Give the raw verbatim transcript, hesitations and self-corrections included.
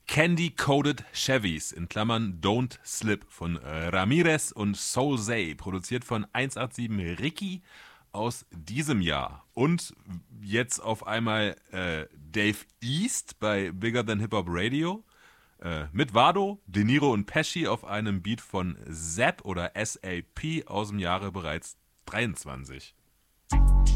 Candy Coated Chevys, in Klammern Don't Slip, von äh, Ramirez und Soul Zay, produziert von eins acht sieben Ricky aus diesem Jahr. Und jetzt auf einmal äh, Dave East bei Bigger Than Hip Hop Radio äh, mit Vado, De Niro und Pesci auf einem Beat von Zapp oder S A P aus dem Jahre bereits dreiundzwanzig.